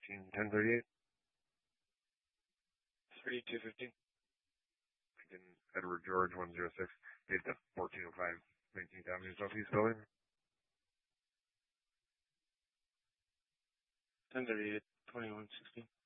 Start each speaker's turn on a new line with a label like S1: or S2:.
S1: 1038.
S2: 3250.
S1: Again, Edward George 106. Date the 1405 19th Avenue Southeast Building.
S2: 1038, 2116.